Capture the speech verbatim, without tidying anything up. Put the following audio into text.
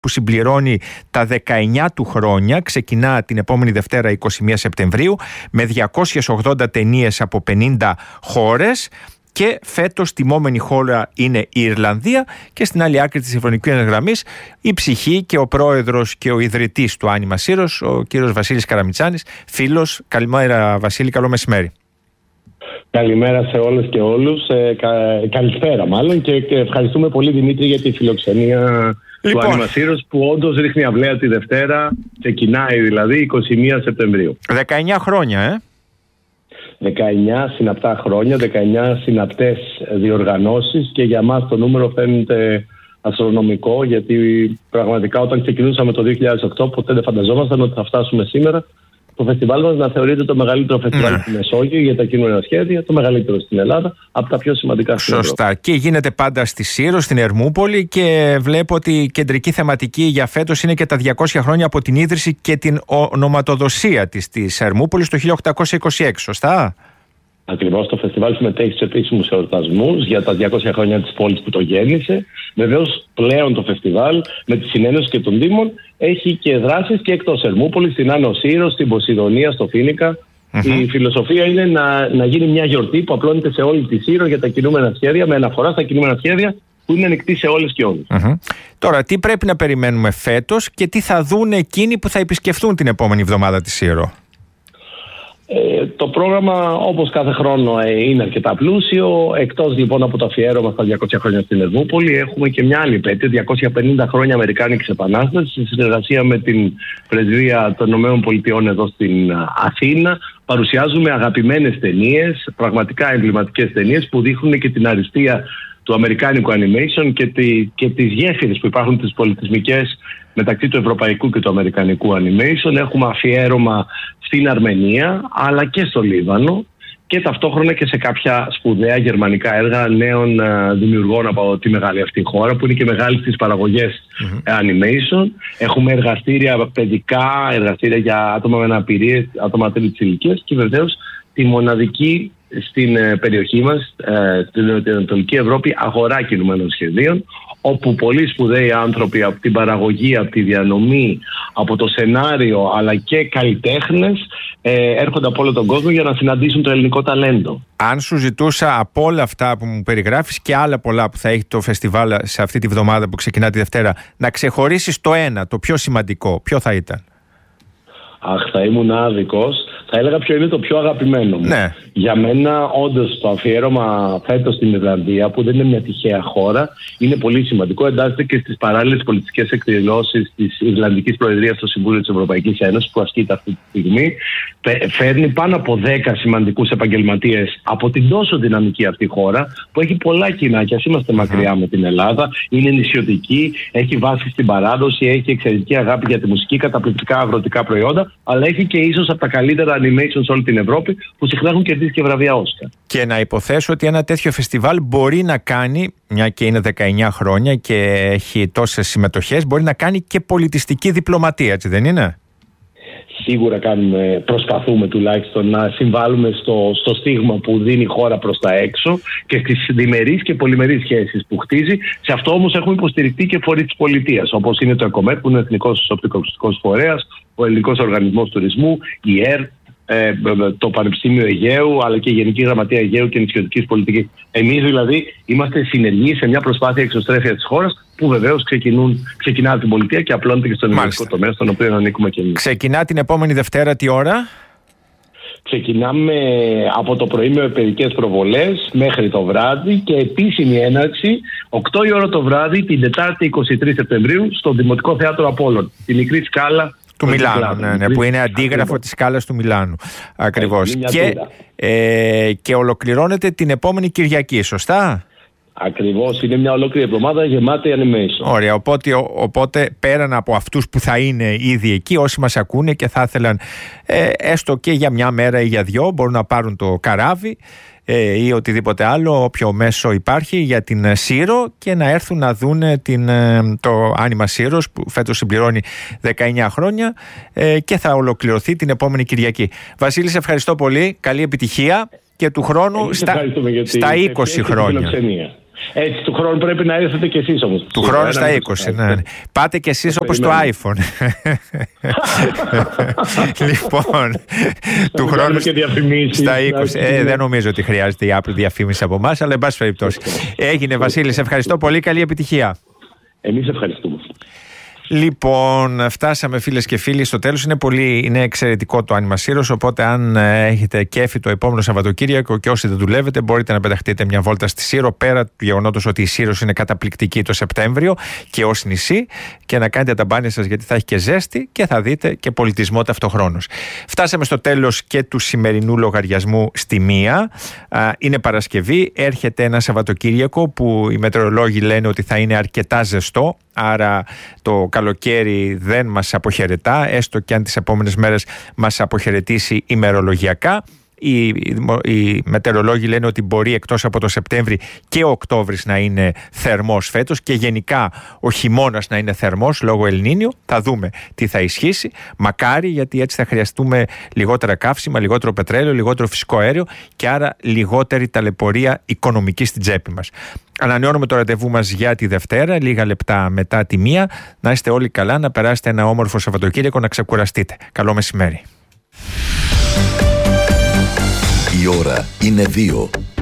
που συμπληρώνει τα δεκαεννιά του χρόνια. Ξεκινά την επόμενη Δευτέρα είκοσι μία Σεπτεμβρίου με διακόσιες ογδόντα ταινίες από πενήντα χώρες. Και φέτος τιμόμενη χώρα είναι η Ιρλανδία και στην άλλη άκρη της συμφωνικής γραμμής η ψυχή και ο πρόεδρος και ο ιδρυτής του Άνιμα Σύρος, ο κύριος Βασίλης Καραμιτσάνης, φίλος. Καλημέρα Βασίλη, καλό μεσημέρι. Καλημέρα σε όλες και όλους, ε, κα, καλησπέρα μάλλον και, και ευχαριστούμε πολύ Δημήτρη για τη φιλοξενία λοιπόν. του Άνιμα Σύρος που όντως ρίχνει αυλαία τη Δευτέρα, ξεκινάει δηλαδή είκοσι μία Σεπτεμβρίου. δεκαεννιά χρόνια, ε! δεκαεννιά συναπτά χρόνια, δεκαεννιά συναπτές διοργανώσεις και για μας το νούμερο φαίνεται αστρονομικό, γιατί πραγματικά όταν ξεκινούσαμε το δύο χιλιάδες οκτώ ποτέ δεν φανταζόμασταν ότι θα φτάσουμε σήμερα το φεστιβάλ μας να θεωρείται το μεγαλύτερο φεστιβάλ στη Μεσόγειο για τα κείμενα σχέδια, το μεγαλύτερο στην Ελλάδα, από τα πιο σημαντικά στην Ελλάδα. Σωστά. Και γίνεται πάντα στη Σύρο, στην Ερμούπολη, και βλέπω ότι η κεντρική θεματική για φέτος είναι και τα διακόσια χρόνια από την ίδρυση και την ονοματοδοσία της της Ερμούπολης το χίλια οκτακόσια είκοσι έξι, σωστά? Ακριβώς, το φεστιβάλ συμμετέχει στους επίσημους εορτασμούς για τα διακόσια χρόνια της πόλης που το γέννησε. Βεβαίως, πλέον το φεστιβάλ με τη συνένωση και των Δήμων έχει και δράσεις και εκτός Ερμούπολης, στην Άνω Σύρο, στην Ποσειδονία, στο Φοίνικα. Mm-hmm. Η φιλοσοφία είναι να, να γίνει μια γιορτή που απλώνεται σε όλη τη Σύρο για τα κινούμενα σχέδια, με αναφορά στα κινούμενα σχέδια που είναι ανοιχτή σε όλες και όλους. Mm-hmm. Τώρα, τι πρέπει να περιμένουμε φέτος και τι θα δουν εκείνοι που θα επισκεφθούν την επόμενη εβδομάδα τη Σύρο? Ε, το πρόγραμμα, όπως κάθε χρόνο, ε, είναι αρκετά πλούσιο. Εκτός λοιπόν από το αφιέρωμα στα διακόσια χρόνια στην Ερμούπολη, έχουμε και μια άλλη επέτειο, διακόσια πενήντα χρόνια Αμερικάνικης Επανάστασης, σε συνεργασία με την Πρεσβεία των ΗΠΑ εδώ στην Αθήνα. Παρουσιάζουμε αγαπημένες ταινίες, πραγματικά εμβληματικές ταινίες που δείχνουν και την αριστεία του αμερικάνικου animation και, τη, και τις γέφυρες που υπάρχουν τις πολιτισμικές μεταξύ του ευρωπαϊκού και του αμερικανικού animation. Έχουμε αφιέρωμα στην Αρμενία αλλά και στο Λίβανο και ταυτόχρονα και σε κάποια σπουδαία γερμανικά έργα νέων uh, δημιουργών από τη μεγάλη αυτή χώρα που είναι και μεγάλη στις παραγωγές mm-hmm. animation. Έχουμε εργαστήρια παιδικά, εργαστήρια για άτομα με αναπηρίες, άτομα τέλη της ηλικίας και βεβαίως τη μοναδική στην uh, περιοχή μας, uh, στην Ανατολική Ευρώπη, αγορά κινουμένων σχεδίων, όπου πολλοί σπουδαίοι άνθρωποι από την παραγωγή, από τη διανομή, από το σενάριο αλλά και καλλιτέχνες ε, έρχονται από όλο τον κόσμο για να συναντήσουν το ελληνικό ταλέντο. Αν σου ζητούσα από όλα αυτά που μου περιγράφεις και άλλα πολλά που θα έχει το φεστιβάλ σε αυτή τη βδομάδα που ξεκινά τη Δευτέρα, να ξεχωρίσεις το ένα, το πιο σημαντικό, ποιο θα ήταν? Αχ, θα ήμουν άδικος. Θα έλεγα ποιο είναι το πιο αγαπημένο μου. Ναι. Για μένα, όντως, το αφιέρωμα φέτος στην Ιρλανδία, που δεν είναι μια τυχαία χώρα, είναι πολύ σημαντικό. Εντάσσεται και στις παράλληλες πολιτικές εκδηλώσεις της Ιρλανδικής Προεδρίας στο Συμβούλιο της Ευρωπαϊκής Ένωσης, που ασκείται αυτή τη στιγμή. Φέρνει πάνω από δέκα σημαντικούς επαγγελματίες από την τόσο δυναμική αυτή χώρα, που έχει πολλά κοινά, και ας είμαστε μακριά με την Ελλάδα. Είναι νησιωτική, έχει βάση στην παράδοση, έχει εξαιρετική αγάπη για τη μουσική, καταπληκτικά αγροτικά προϊόντα, αλλά έχει και ίσως από τα καλύτερα animation σε όλη την Ευρώπη, που συχνά έχουν κερδίσει και βραβεία Όσκαρ. Και να υποθέσω ότι ένα τέτοιο φεστιβάλ μπορεί να κάνει, μια και είναι δεκαεννιά χρόνια και έχει τόσες συμμετοχές, μπορεί να κάνει και πολιτιστική διπλωματία, έτσι δεν είναι? Σίγουρα κάνουμε, προσπαθούμε τουλάχιστον να συμβάλλουμε στο, στο στίγμα που δίνει η χώρα προς τα έξω και στις διμερείς και πολυμερείς σχέσεις που χτίζει. Σε αυτό όμως έχουμε υποστηριχτεί και φορείς της πολιτείας, όπως είναι το ΕΚΟΜΕΤ, που είναι ο Εθνικός Οπτικοακουστικός Φορέας, ο Ελληνικός Οργανισμός Τουρισμού, η ΕΡΤ, ε, το Πανεπιστήμιο Αιγαίου, αλλά και η Γενική Γραμματεία Αιγαίου και Νησιωτικής Πολιτικής. Εμείς δηλαδή είμαστε συνεργοί σε μια προσπάθεια εξωστρέφειας της χώρας, που βεβαίως ξεκινά την πολιτεία και απλώνεται και στον ελληνικό τομέα, στον οποίο ανήκουμε και εμείς. Ξεκινά την επόμενη Δευτέρα τι ώρα? Ξεκινάμε από το πρωί με παιδικές προβολές μέχρι το βράδυ και επίσημη έναρξη οκτώ η ώρα το βράδυ την Τετάρτη εικοστή τρίτη Σεπτεμβρίου στο Δημοτικό Θέατρο Απόλλων, τη μικρή σκάλα του Μιλάνου, ναι, ναι, που είναι αντίγραφο της σκάλας του Μιλάνου. Ακριβώς. Και, ε, και ολοκληρώνεται την επόμενη Κυριακή, σωστά? Ακριβώς, είναι μια ολόκληρη εβδομάδα γεμάτη animation. Ωραία, οπότε, οπότε πέραν από αυτούς που θα είναι ήδη εκεί, όσοι μας ακούνε και θα ήθελαν ε, έστω και για μια μέρα ή για δυο, μπορούν να πάρουν το καράβι ε, ή οτιδήποτε άλλο, όποιο μέσο υπάρχει για την Σύρο, και να έρθουν να δουν την, το Άνιμα Σύρος που φέτος συμπληρώνει δεκαεννιά χρόνια ε, και θα ολοκληρωθεί την επόμενη Κυριακή. Βασίλη, σε ευχαριστώ πολύ, καλή επιτυχία και του χρόνου στα, στα είκοσι χρόνια. Έτσι, του χρόνου πρέπει να έρθετε κι εσείς όμως. Του χρόνου στα είκοσι, ναι. Πάτε κι εσείς όπως το iPhone. Λοιπόν, του χρόνου στα είκοσι. Ε, δεν νομίζω ότι χρειάζεται η Apple διαφήμιση από εμάς, αλλά εν πάση περιπτώσει. Έγινε, Βασίλη, σε ευχαριστώ πολύ. Καλή επιτυχία. Εμείς ευχαριστούμε. Λοιπόν, φτάσαμε φίλες και φίλοι στο τέλος. Είναι, πολύ, είναι εξαιρετικό το Άνιμα Σύρος, οπότε αν έχετε κέφι το επόμενο Σαββατοκύριακο και όσοι δεν δουλεύετε, μπορείτε να πεταχτείτε μια βόλτα στη Σύρο, πέρα του γεγονότος ότι η Σύρος είναι καταπληκτική το Σεπτέμβριο και ως νησί, και να κάνετε τα μπάνια σας γιατί θα έχει και ζέστη και θα δείτε και πολιτισμό ταυτοχρόνως. Φτάσαμε στο τέλος και του σημερινού λογαριασμού στη μία. Είναι Παρασκευή, έρχεται ένα Σαββατοκύριακο που οι μετεωρολόγοι λένε ότι θα είναι αρκετά ζεστό. Άρα το καλοκαίρι δεν μας αποχαιρετά, έστω και αν τις επόμενες μέρες μας αποχαιρετήσει ημερολογιακά. Οι, οι μετεωρολόγοι λένε ότι μπορεί εκτός από το Σεπτέμβρη και ο Οκτώβρης να είναι θερμός φέτος και γενικά ο χειμώνας να είναι θερμός λόγω Ελνίνιο. Θα δούμε τι θα ισχύσει. Μακάρι, γιατί έτσι θα χρειαστούμε λιγότερα καύσιμα, λιγότερο πετρέλαιο, λιγότερο φυσικό αέριο και άρα λιγότερη ταλαιπωρία οικονομική στην τσέπη μας. Ανανεώνουμε το ραντεβού μας για τη Δευτέρα, λίγα λεπτά μετά τη μία. Να είστε όλοι καλά, να περάσετε ένα όμορφο Σαββατοκύριακο, να ξεκουραστείτε. Καλό μεσημέρι. Η ώρα είναι δύο.